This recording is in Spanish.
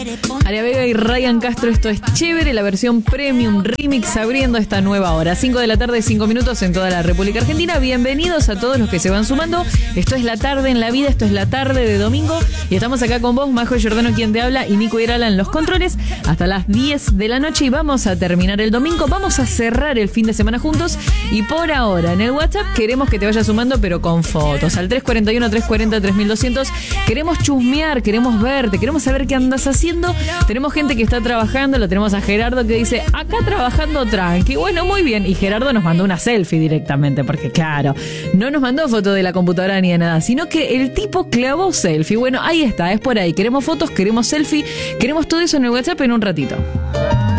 Aria Vega y Ryan Castro, esto es chévere, la versión premium remix abriendo esta nueva hora. 5 de la tarde, 5 minutos en toda la República Argentina. Bienvenidos a todos los que se van sumando. Esto es La Tarde en la Vida, esto es la tarde de domingo. Y estamos acá con vos, Majo Giordano, quien te habla, y Nico Irala en los controles, hasta las 10 de la noche. Y vamos a terminar el domingo, vamos a cerrar el fin de semana juntos. Y por ahora, en el WhatsApp, queremos que te vayas sumando, pero con fotos. Al 341-340-3200. Queremos chusmear, queremos verte, queremos saber qué andas haciendo. Tenemos gente que está trabajando, lo tenemos a Gerardo que dice, acá trabajando tranqui. Bueno, muy bien. Y Gerardo nos mandó una selfie directamente, porque claro, no nos mandó foto de la computadora ni de nada, sino que el tipo clavó selfie. Bueno, ahí está, es por ahí. Queremos fotos, queremos selfie, queremos todo eso en el WhatsApp en un ratito.